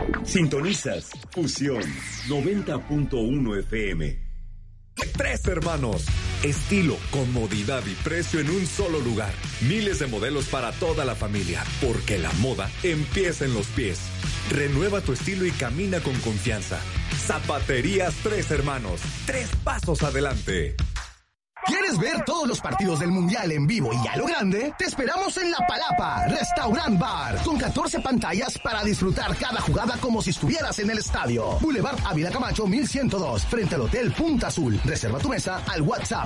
Sintonizas Fusión 90.1 FM. Tres Hermanos. Estilo, comodidad y precio en un solo lugar. Miles de modelos para toda la familia, porque la moda empieza en los pies. Renueva tu estilo y camina con confianza. Zapaterías Tres Hermanos. 3 pasos adelante. ¿Quieres ver todos los partidos del Mundial en vivo y a lo grande? Te esperamos en La Palapa, Restaurant Bar, con 14 pantallas para disfrutar cada jugada como si estuvieras en el estadio. Boulevard Ávila Camacho 1102, frente al Hotel Punta Azul. Reserva tu mesa al WhatsApp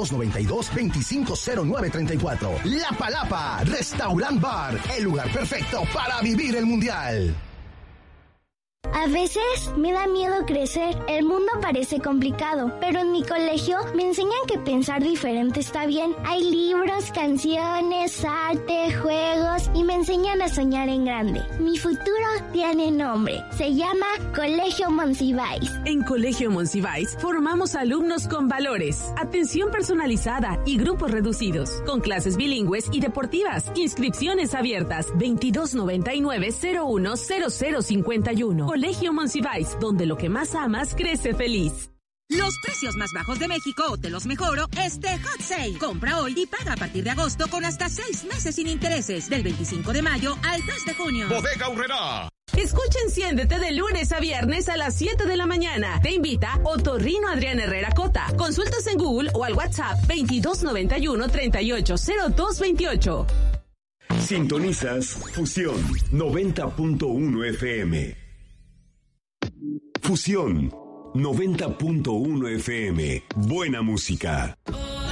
2292-250934. La Palapa, Restaurant Bar, el lugar perfecto para vivir el Mundial. A veces me da miedo crecer. El mundo parece complicado, pero en mi colegio me enseñan que pensar diferente está bien. Hay libros, canciones, arte, juegos y me enseñan a soñar en grande. Mi futuro tiene nombre. Se llama Colegio Monsiváis. En Colegio Monsiváis formamos alumnos con valores, atención personalizada y grupos reducidos, con clases bilingües y deportivas. Inscripciones abiertas 2299-010051. Colegio Monsiváis, donde lo que más amas crece feliz. Los precios más bajos de México te los mejoro Hot Sale. Compra hoy y paga a partir de agosto con hasta 6 meses sin intereses. Del 25 de mayo al 3 de junio. Bodega Aurrerá. Escucha Enciéndete de lunes a viernes a las 7 de la mañana. Te invita Otorrino Adrián Herrera Cota. Consultas en Google o al WhatsApp 2291-380228. Sintonizas Fusión 90.1 FM. Fusión 90.1 FM. Buena música.